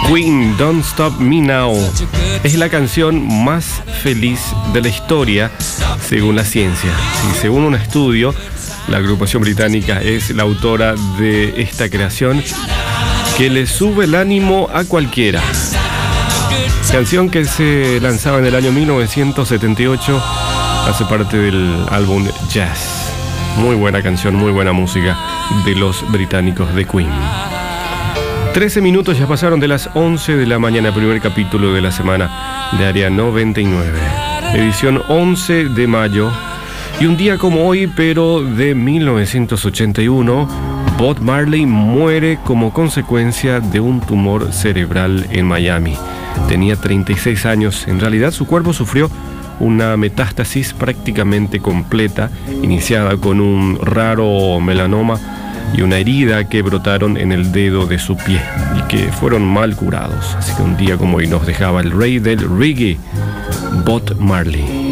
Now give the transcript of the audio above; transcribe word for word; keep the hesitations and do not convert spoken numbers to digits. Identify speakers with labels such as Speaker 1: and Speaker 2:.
Speaker 1: Queen, Don't Stop Me Now, es la canción más feliz de la historia según la ciencia. Y según un estudio, la agrupación británica es la autora de esta creación que le sube el ánimo a cualquiera. Canción que se lanzaba en el año mil novecientos setenta y ocho, hace parte del álbum Jazz. Muy buena canción, muy buena música de los británicos de Queen. trece minutos ya pasaron de las once de la mañana, primer capítulo de la semana de Área noventa y nueve, edición once de mayo. Y un día como hoy, pero de mil novecientos ochenta y uno, Bob Marley muere como consecuencia de un tumor cerebral en Miami. Tenía treinta y seis años. En realidad, su cuerpo sufrió una metástasis prácticamente completa, iniciada con un raro melanoma y una herida que brotaron en el dedo de su pie y que fueron mal curados. Así que un día como hoy nos dejaba el rey del reggae, Bob Marley.